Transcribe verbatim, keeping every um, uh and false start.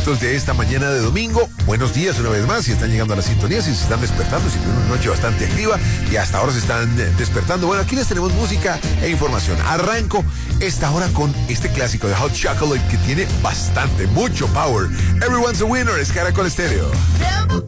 minutos de esta mañana de domingo. Buenos días una vez más, si están llegando a la sintonía, si se están despertando, si tienen una noche bastante activa y hasta ahora se están despertando. Bueno, aquí les tenemos música e información. Arranco esta hora con este clásico de Hot Chocolate que tiene bastante, mucho power. Everyone's a winner, es Caracol Estéreo.